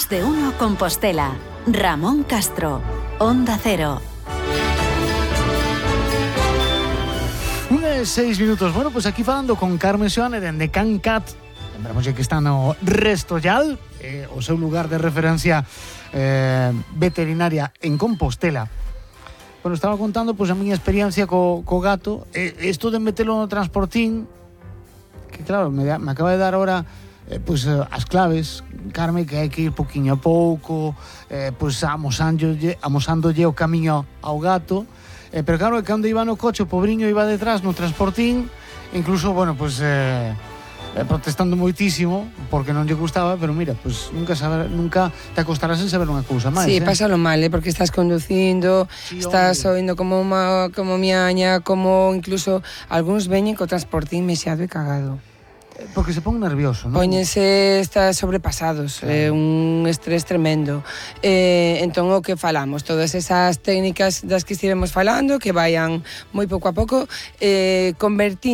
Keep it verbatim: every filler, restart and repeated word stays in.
Más de uno Compostela. Ramón Castro, Onda Cero. Una seis minutos. Bueno, pues aquí falando con Carmen Xoane de Can Cat. Lembramos que está no Restollal, eh, o seu lugar de referencia eh, veterinaria en Compostela. Bueno, estaba contando pues a miña experiencia co, co gato. Eh, esto de metelo no transportín, que claro, me, da, me acaba de dar ahora eh, pues eh, as claves, Carmen, que hai que ir poquinho a pouco, eh, pues amosándolle, amosándolle o camiño ao gato. Eh, pero claro, que cando iba no coche, o pobriño iba detrás no transportín, incluso, bueno, pues eh, eh, protestando moitísimo porque non lle gustaba, pero mira, pues nunca saber, nunca te acostarás en saber unha cousa máis. Sí, eh? pásalo mal, eh, porque estás conducindo, Sí, estás hombre. oindo como uma, como miaña, como incluso algúns veñen co transportín mexado e cagado. Porque se pon nervioso, non? Póñense, está sobrepasados, Claro. é eh, un estrés tremendo. Eh, entón o que falamos, todas esas técnicas das que estivemos falando, que vayan moi pouco a pouco, eh, convertir